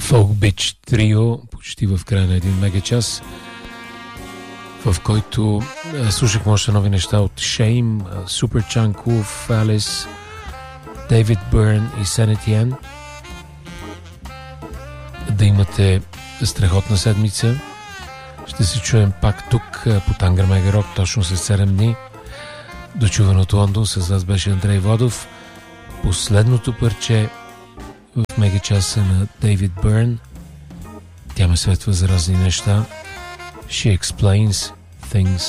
Folk Beach трио, почти в края на един мегачас, в който слушахме още нови неща от Shame, Superchunk, Wolf Alice, David Byrne и Sanity N. Да имате страхотна седмица. Ще се чуем пак тук по Тангър Мега Рок точно след 7 дни. Дочуван от Лондон, с вас беше Андрей Водов. Последното парче в мегачаса на Дейвид Бърн. Тя ме светва за разни неща. She explains things